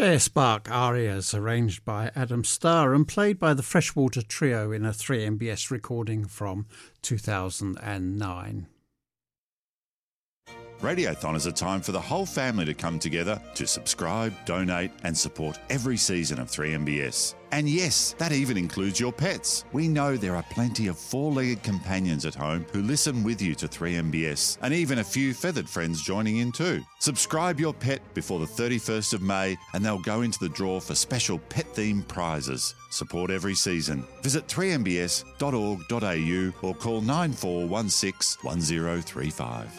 Claire Spark arias arranged by Adam Starr and played by the Freshwater Trio in a 3MBS recording from 2009. Radiothon is a time for the whole family to come together to subscribe, donate and support every season of 3MBS. And yes, that even includes your pets. We know there are plenty of four-legged companions at home who listen with you to 3MBS, and even a few feathered friends joining in too. Subscribe your pet before the 31st of May and they'll go into the draw for special pet-themed prizes. Support every season. Visit 3mbs.org.au or call 9416 1035.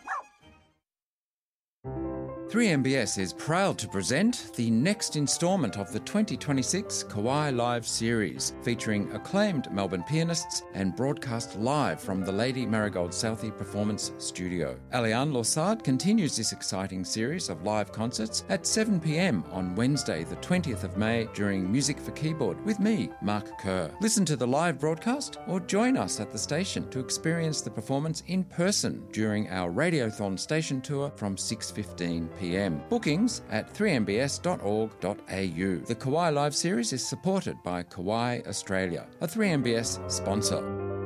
3MBS is proud to present the next instalment of the 2026 Kauai Live series, featuring acclaimed Melbourne pianists and broadcast live from the Lady Marigold Southey Performance Studio. Aliane Lossard continues this exciting series of live concerts at 7 p.m. on Wednesday, the 20th of May, during Music for Keyboard with me, Mark Kerr. Listen to the live broadcast or join us at the station to experience the performance in person during our Radiothon station tour from 6:15 p.m. Bookings at 3mbs.org.au. The Kauai Live series is supported by Kauai Australia, a 3MBS sponsor.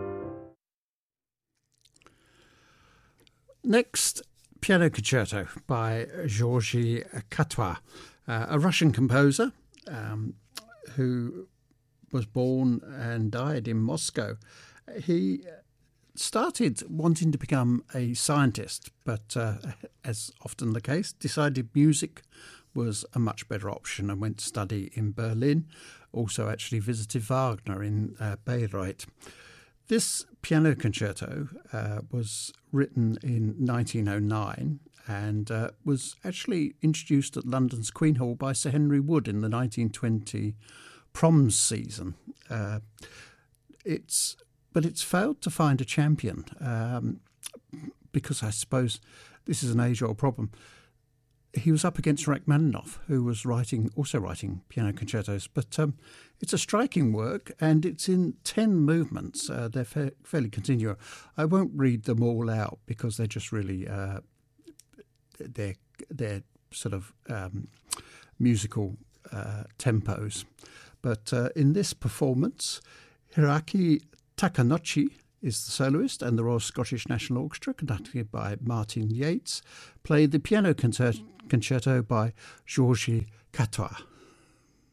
Next, Piano Concerto by Georgy Katoa, a Russian composer who was born and died in Moscow. He started wanting to become a scientist, but as often the case, decided music was a much better option and went to study in Berlin. Also actually visited Wagner in Bayreuth. This piano concerto was written in 1909 and was actually introduced at London's Queen Hall by Sir Henry Wood in the 1920 proms season. But it's failed to find a champion because I suppose this is an age-old problem. He was up against Rachmaninoff, who was also writing piano concertos. But it's a striking work, and it's in 10 movements. They're fairly continuous. I won't read them all out because they're just really they're sort of musical tempos. But in this performance, Hiroaki Takanouchi is the soloist, and the Royal Scottish National Orchestra, conducted by Martin Yates, played the piano concerto by Georgy Katoa.